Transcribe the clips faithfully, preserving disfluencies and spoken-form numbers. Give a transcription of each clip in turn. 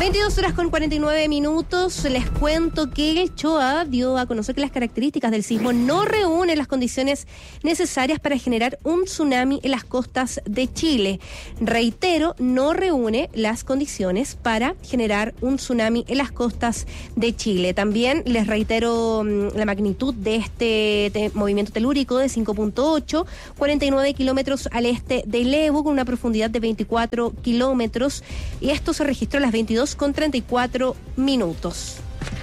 veintidós horas con cuarenta y nueve minutos. Les cuento que el CHOA dio a conocer que las características del sismo no reúnen las condiciones necesarias para generar un tsunami en las costas de Chile. Reitero, no reúne las condiciones para generar un tsunami en las costas de Chile. También les reitero mmm, la magnitud de este de movimiento telúrico de cinco punto ocho, cuarenta y nueve kilómetros al este de Lebu, con una profundidad de veinticuatro kilómetros, y esto se registró a las veintidós con treinta y cuatro minutos.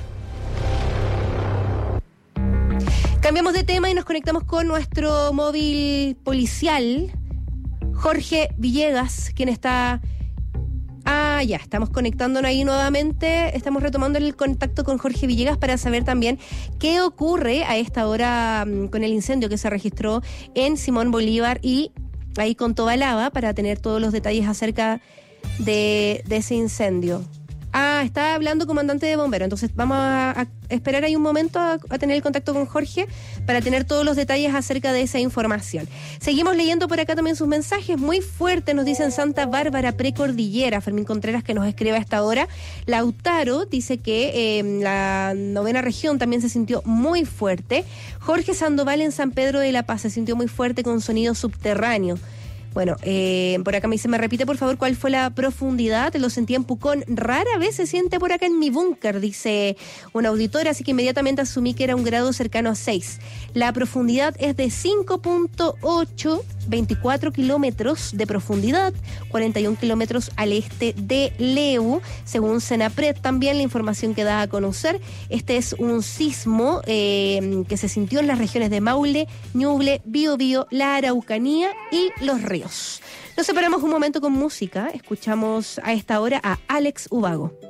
Cambiamos de tema y nos conectamos con nuestro móvil policial, Jorge Villegas, quien está... Ah, ya, estamos conectándonos ahí nuevamente, estamos retomando el contacto con Jorge Villegas para saber también qué ocurre a esta hora um, con el incendio que se registró en Simón Bolívar y ahí con Tobalaba, para tener todos los detalles acerca de, de ese incendio. Ah, está hablando comandante de bomberos, entonces vamos a, a esperar ahí un momento a, a tener el contacto con Jorge para tener todos los detalles acerca de esa información. Seguimos leyendo por acá también sus mensajes, muy fuertes, nos dicen Santa Bárbara, precordillera, Fermín Contreras, que nos escribe a esta hora. Lautaro dice que eh, la novena región también se sintió muy fuerte. Jorge Sandoval en San Pedro de la Paz se sintió muy fuerte con sonido subterráneo. Bueno, eh, por acá me dice, me repite por favor cuál fue la profundidad. Lo sentí en Pucón, rara vez se siente por acá en mi búnker, dice un auditor, así que inmediatamente asumí que era un grado cercano a seis. La profundidad es de cinco punto ocho, veinticuatro kilómetros de profundidad, cuarenta y un kilómetros al este de Leu, según Senapred. También la información que da a conocer, este es un sismo eh, que se sintió en las regiones de Maule, Ñuble, Biobío, la Araucanía y Los Ríos. Nos separamos un momento con música, escuchamos a esta hora a Alex Ubago.